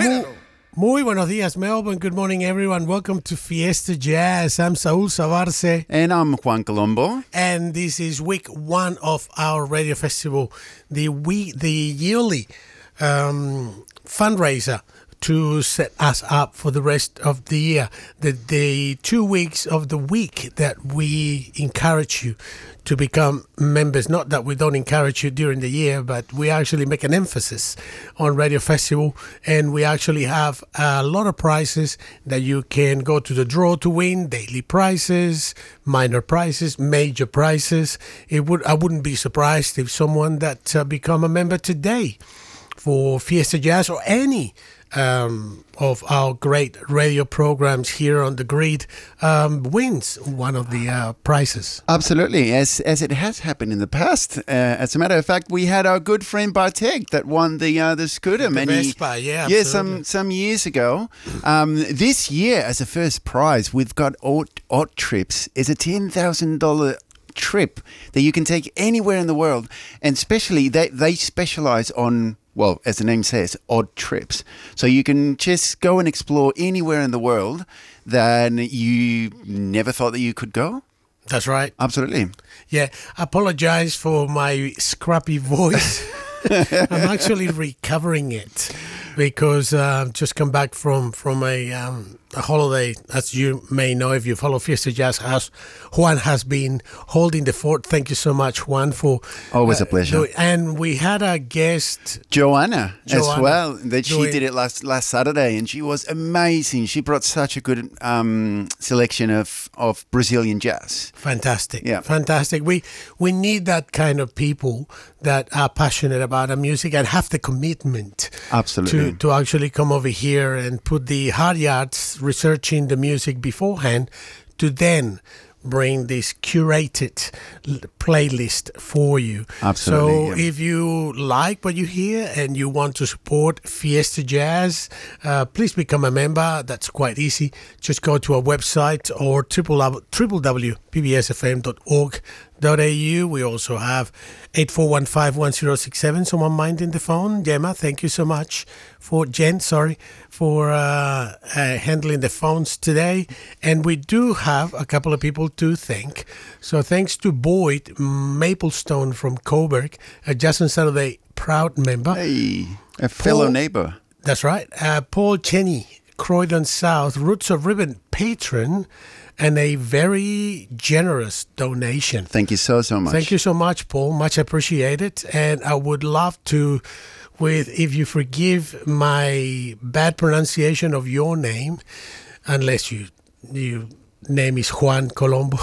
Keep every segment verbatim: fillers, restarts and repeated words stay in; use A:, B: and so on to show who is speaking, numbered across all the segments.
A: Mu- Muy buenos días, Melbourne. Good morning, everyone. Welcome to Fiesta Jazz. I'm Saúl Savarce.
B: And I'm Juan Colombo.
A: And this is week one of our radio festival, the we, the yearly um, fundraiser to set us up for the rest of the year. The, the two weeks of the week that we encourage you to become members. Not that we don't encourage you during the year, but we actually make an emphasis on Radio Festival, and we actually have a lot of prizes that you can go to the draw to win. Daily prizes, minor prizes, major prizes. It would I wouldn't be surprised if someone that uh, become a member today for Fiesta Jazz or any Um, of our great radio programs here on the grid um, wins one of the uh, prizes.
B: Absolutely, as as it has happened in the past. Uh, as a matter of fact, we had our good friend Bartek that won the uh, the scooter
A: The
B: many
A: Vespa, yeah,
B: yeah
A: absolutely.
B: some some years ago. Um, this year, as a first prize, we've got Odd, Odd Trips. It's a ten thousand dollar trip that you can take anywhere in the world, and especially they they specialize on, well, as the name says, odd trips. So you can just go and explore anywhere in the world that you never thought that you could go.
A: That's right.
B: Absolutely.
A: Yeah, I apologize for my scrappy voice. I'm actually recovering it because uh, I've just come back from, from a, um, a holiday. As you may know, if you follow Fiesta Jazz House, Juan has been holding the fort. Thank you so much, Juan, for...
B: Always a pleasure.
A: doing- and we had a guest...
B: Joanna, as
A: Joanna
B: well. That she
A: doing-
B: did it last last Saturday, and she was amazing. She brought such a good um, selection of, of Brazilian jazz.
A: Fantastic.
B: Yeah.
A: Fantastic. We we need that kind of people that are passionate about our music and have the commitment
B: Absolutely.
A: to, to actually come over here and put the hard yards researching the music beforehand to then bring this curated l- playlist for you.
B: Absolutely,
A: So
B: yeah.
A: if you like what you hear and you want to support Fiesta Jazz, uh, please become a member. That's quite easy. Just go to our website or w w w dot p b s f m dot org dot a u. We also have eight four one five one zero six seven. Someone minding the phone? Gemma, thank you so much for, Jen, sorry, for uh, uh, handling the phones today. And we do have a couple of people to thank. So thanks to Boyd Maplestone from Coburg, a Jazz on Saturday proud member.
B: Hey, a fellow
A: Paul-
B: neighbor.
A: That's right. Uh, Paul Cheney, Croydon South, Roots of Ribbon patron, and a very generous donation.
B: Thank you so, so much.
A: Thank you so much, Paul. Much appreciated. And I would love to, with if you forgive my bad pronunciation of your name, unless you you name is Juan Colombo.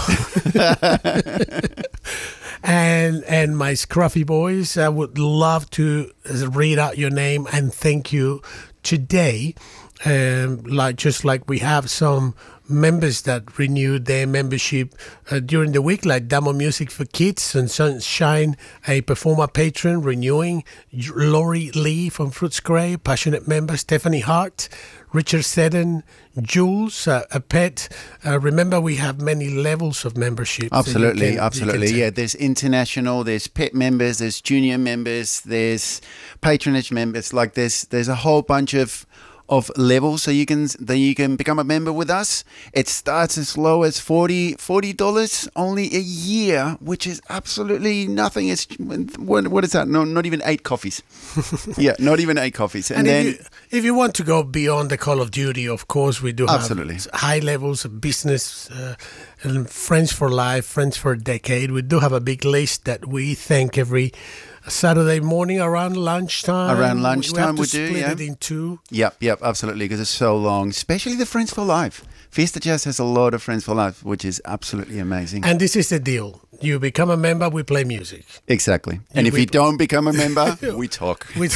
A: And and my scruffy boys, I would love to read out your name and thank you today. Um, like just like we have some members that renewed their membership uh, during the week, like Damo Music for Kids and Sunshine, a performer patron renewing, Laurie Lee from Fruits Gray, passionate member, Stephanie Hart, Richard Seddon, Jules, uh, a pet. Uh, remember, we have many levels of membership. that you
B: Absolutely,
A: can- you
B: absolutely.
A: can
B: Yeah, there's international, there's pet members, there's junior members, there's patronage members. Like there's there's a whole bunch of of levels so you can that you can become a member with us. It starts as low as forty dollars only a year, which is absolutely nothing. It's what, what is that? No, not even eight coffees. Yeah, not even eight coffees. And,
A: And
B: then
A: if, you, if you want to go beyond the Call of Duty, of course, we do have
B: Absolutely.
A: high levels of business, uh, and Friends for Life, Friends for a Decade. We do have a big list that we thank every Saturday morning around lunchtime.
B: Around
A: We-
B: lunchtime
A: we, have to
B: we do,
A: split
B: yeah.
A: it in two.
B: Yep, yep, absolutely, because it's so long, especially the Friends for Life. Fiesta Jazz has a lot of Friends for Life, which is absolutely amazing.
A: And this is the deal. You become a member, we play music.
B: Exactly. And if
A: we-
B: you don't become a member, we talk.
A: With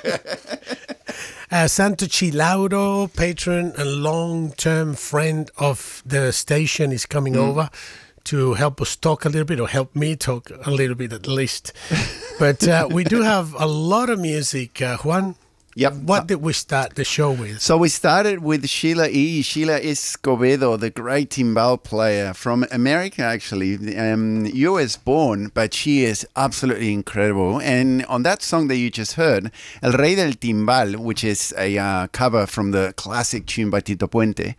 A: uh, Santo Chilaudo, patron and long-term friend of the station, is coming over to help us talk a little bit, or help me talk a little bit at least. But uh, we do have a lot of music, uh, Juan.
B: Yep.
A: What did we start the show with?
B: So we started with Sheila E. Sheila Escobedo, the great timbal player from America, actually, um, U S born, but she is absolutely incredible. And on that song that you just heard, El Rey del Timbal, which is a uh, cover from the classic tune by Tito Puente,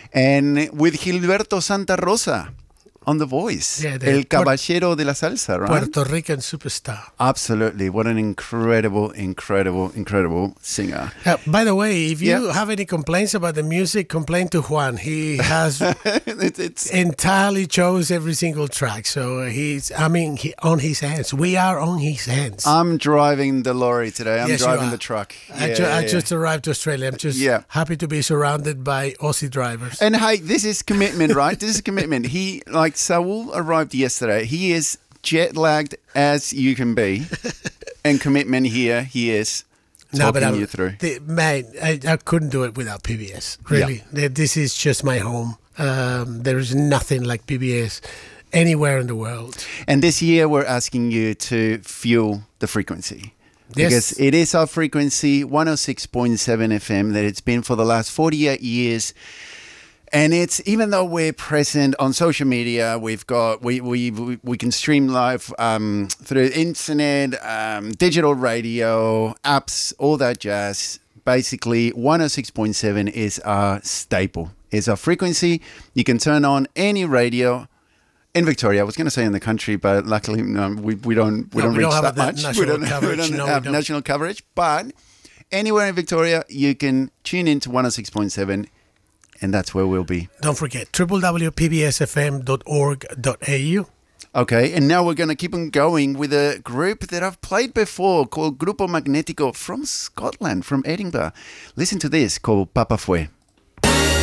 B: and with Gilberto Santa Rosa on the voice,
A: Yeah, the
B: El
A: Puer-
B: Caballero de la Salsa, right?
A: Puerto Rican superstar.
B: Absolutely. What an incredible, incredible, incredible singer.
A: Uh, by the way, if you
B: Yeah.
A: have any complaints about the music, complain to Juan. He has
B: it's, it's
A: entirely chose every single track. So he's, I mean, he, on his hands. We are on his hands.
B: I'm driving the lorry today. I'm
A: Yes, you
B: driving
A: are.
B: the truck.
A: I,
B: Yeah,
A: ju-
B: yeah,
A: I
B: yeah.
A: just arrived to Australia. I'm just
B: Yeah.
A: happy to be surrounded by Aussie drivers.
B: And hey, this is commitment, right? This is commitment. He, like Saul arrived yesterday. He is jet lagged as you can be. And commitment here, he is talking
A: I'm-
B: you through.
A: The, man, I, I couldn't do it without P B S. Really, Th- this is just my home. Um, there is nothing like P B S anywhere in the world.
B: And this year, we're asking you to fuel the frequency.
A: Yes.
B: Because it is our frequency, one oh six point seven F M, that it's been for the last forty-eight years. And it's, even though we're present on social media, we've got, we we we, we can stream live um, through internet, um, digital radio, apps, all that jazz. Basically, one oh six point seven is our staple, is our frequency. You can turn on any radio in Victoria. I was going to say in the country, but luckily no, we, we don't we
A: No,
B: don't
A: we
B: reach
A: don't
B: that
A: have that
B: much.
A: national
B: we don't,
A: coverage.
B: we don't
A: No, we
B: have
A: don't.
B: national coverage, but anywhere in Victoria, you can tune in to one oh six point seven, and that's where we'll be.
A: Don't forget, w w w dot p b s f m dot org dot a u.
B: Okay, and now we're going to keep on going with a group that I've played before called Grupo Magnetico from Scotland, from Edinburgh. Listen to this, called Papa Fue.